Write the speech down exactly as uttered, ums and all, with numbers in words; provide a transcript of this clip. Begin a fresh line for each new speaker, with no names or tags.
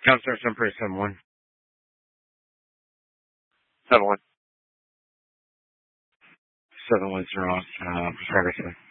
Counselor Semper seven one.
seven one.
seven one zero, uh, prescriber seven.